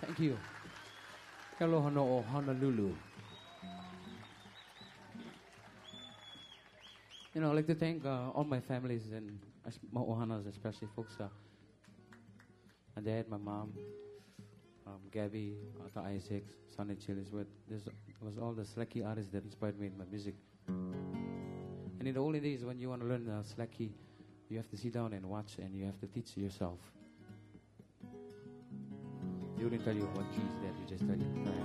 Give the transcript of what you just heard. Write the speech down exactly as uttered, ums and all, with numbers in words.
Thank you. Aloha no Honolulu. You know, I'd like to thank uh, all my families and es- my Ohanas, especially folks. Uh, my dad, my mom, um, Gabby, Ata Isaacs, Sonny Chilis. With this was all the slacky artists that inspired me in my music. And in the olden days, when you want to learn uh, slacky, you have to sit down and watch, and you have to teach yourself. They wouldn't tell you what keys that. You just tell you.